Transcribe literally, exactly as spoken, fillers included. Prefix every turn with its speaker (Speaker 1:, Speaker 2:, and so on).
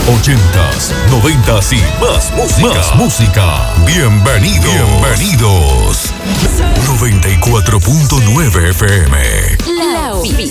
Speaker 1: ochentas, noventas y más música. Más música. Bienvenidos. Bienvenidos. noventa y cuatro punto nueve F M.
Speaker 2: La